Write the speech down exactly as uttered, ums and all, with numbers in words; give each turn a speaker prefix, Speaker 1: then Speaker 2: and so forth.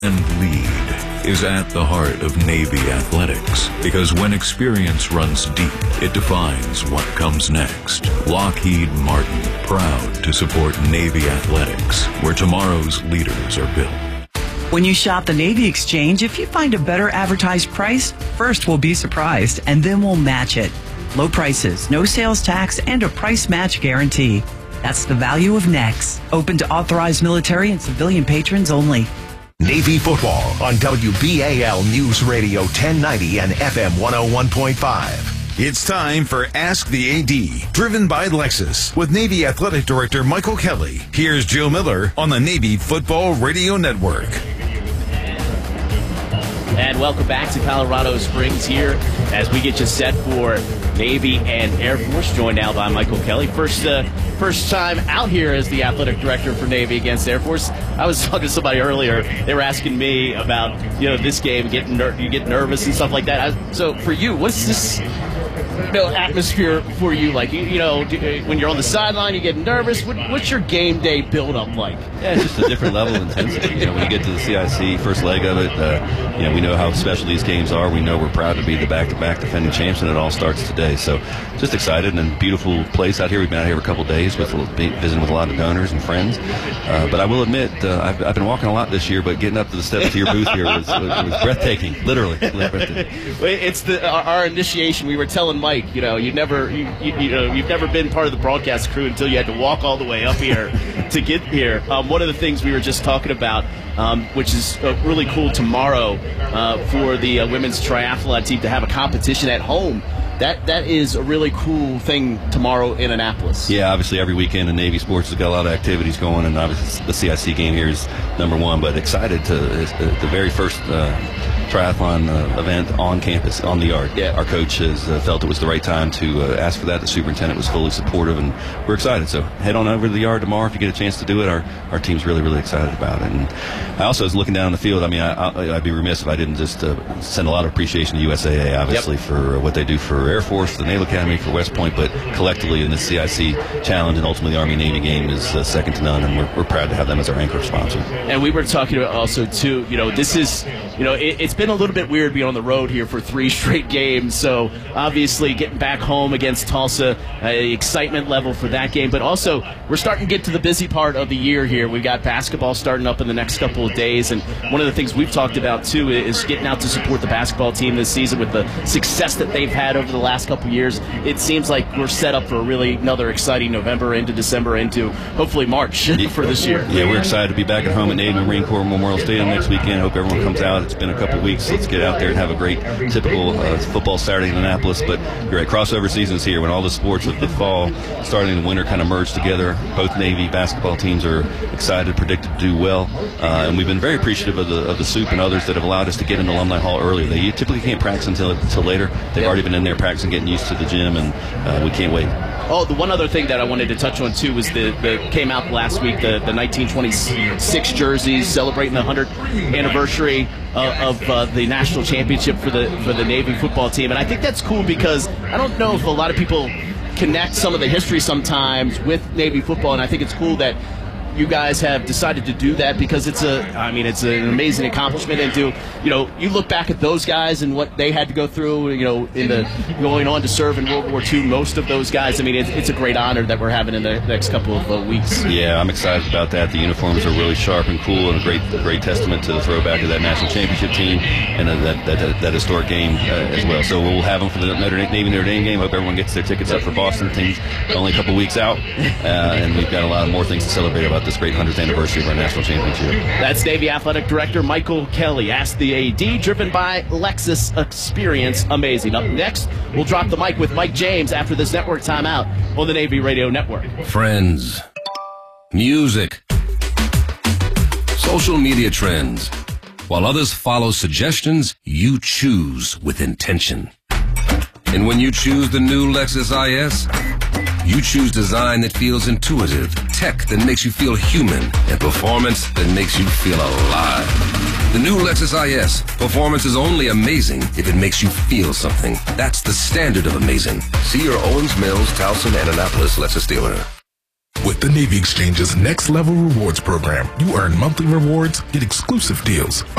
Speaker 1: And lead is at the heart of Navy athletics, because when experience runs deep, it defines what comes next. Lockheed Martin, proud to support Navy athletics, where tomorrow's leaders are built.
Speaker 2: When you shop the Navy Exchange, if you find a better advertised price, first we'll be surprised, and then we'll match it. Low prices, no sales tax, and a price match guarantee. That's the value of N E X. Open to authorized military and civilian patrons only.
Speaker 3: Navy football on W B A L News Radio ten ninety and F M one oh one point five.
Speaker 4: It's time for Ask the A D, driven by Lexus, with Navy Athletic Director Michael Kelly. Here's Joe Miller on the Navy Football Radio Network.
Speaker 5: And welcome back to Colorado Springs here as we get you set for Navy and Air Force, joined now by Michael Kelly. First uh, first time out here as the athletic director for Navy against Air Force. I was talking to somebody earlier. They were asking me about, you know, this game, getting ner- you get nervous and stuff like that. I, so for you, what's this, you know, atmosphere for you like? You, you know, do, when you're on the sideline, you get nervous. What, what's your game day build-up like?
Speaker 6: Yeah, it's just a different level of intensity. You know, when you get to the C I C, first leg of it, uh, you know, we know how special these games are. We know we're proud to be the back-to-back defending champs, and it all starts today. So just excited, and beautiful place out here. We've been out here for a couple of days, with visiting with a lot of donors and friends. Uh, but I will admit, uh, I've, I've been walking a lot this year, but getting up to the steps to your booth here was, was, was breathtaking, literally. breathtaking.
Speaker 5: It's the our, our initiation. We were telling Mike, you know, you never, you, you, you know, you've never been part of the broadcast crew until you had to walk all the way up here to get here. Um, one of the things we were just talking about, um, which is uh, really cool tomorrow uh, for the uh, women's triathlon team to have a competition at home. That that is a really cool thing tomorrow in Annapolis.
Speaker 6: Yeah, obviously every weekend in Navy sports has got a lot of activities going, and obviously the C I C game here is number one. But excited to it's the, the very first uh, triathlon uh, event on campus, on the yard.
Speaker 5: Yeah.
Speaker 6: Our coach has uh, felt it was the right time to uh, ask for that. The superintendent was fully supportive, and we're excited. So head on over to the yard tomorrow if you get a chance to do it. Our our team's really, really excited about it. And I also was looking down the field. I mean, I, I, I'd be remiss if I didn't just uh, send a lot of appreciation to U S A A, obviously, yep. for what they do for Air Force, the Naval Academy, for West Point, but collectively in the C I C challenge and ultimately the Army-Navy game is uh, second to none, and we're, we're proud to have them as our anchor sponsor.
Speaker 5: And we were talking about also, too, you know, this is, you know, it, it's been a little bit weird being on the road here for three straight games, so obviously getting back home against Tulsa, uh, excitement level for that game, but also we're starting to get to the busy part of the year here. We've got basketball starting up in the next couple of days, and one of the things we've talked about, too, is getting out to support the basketball team this season with the success that they've had over the last couple of years. It seems like we're set up for a really another exciting November into December into hopefully March for this year.
Speaker 6: Yeah, we're excited to be back at home at Navy Marine Corps Memorial Stadium next weekend. Hope everyone comes out. It's been a couple of weeks. Let's get out there and have a great typical uh, football Saturday in Annapolis. But you're right, crossover season's here when all the sports of the fall starting in the winter kind of merge together. Both Navy basketball teams are excited, predicted to do well, uh, and we've been very appreciative of the of the Soup and others that have allowed us to get in Alumni Hall early. They typically can't practice until until later. They've already been in there practicing, getting used to the gym, and uh, we can't wait.
Speaker 5: Oh, the one other thing that I wanted to touch on, too, was the, the came out last week, the, the nineteen twenty-six jerseys celebrating the one hundredth anniversary uh, of uh, the national championship for the for the Navy football team. And I think that's cool because I don't know if a lot of people connect some of the history sometimes with Navy football, and I think it's cool that you guys have decided to do that because it's a, I mean, it's an amazing accomplishment. And to, you know, you look back at those guys and what they had to go through, you know, in the going on to serve in World War Two, most of those guys. I mean, it's, it's a great honor that we're having in the next couple of uh, weeks.
Speaker 6: Yeah, I'm excited about that. The uniforms are really sharp and cool, and a great, a great testament to the throwback of that national championship team and uh, that, that that historic game uh, as well. So we'll have them for the Notre Dame, Navy Notre Dame game. Hope everyone gets their tickets up for Boston. Things only a couple weeks out, uh, and we've got a lot of more things to celebrate about this great one hundredth anniversary of our national championship.
Speaker 5: That's Navy Athletic Director Michael Kelly. Ask the A D, driven by Lexus. Experience amazing. Up next, we'll drop the mic with Mike James after this network timeout on the Navy Radio Network.
Speaker 7: Friends, music, social media trends. While others follow suggestions, you choose with intention. And when you choose the new Lexus I S, you choose design that feels intuitive, tech that makes you feel human, and performance that makes you feel alive. The new Lexus I S. Performance is only amazing if it makes you feel something. That's the standard of amazing. See your Owens Mills, Towson, and Annapolis Lexus dealer.
Speaker 8: With the Navy Exchange's Next Level Rewards program, you earn monthly rewards, get exclusive deals,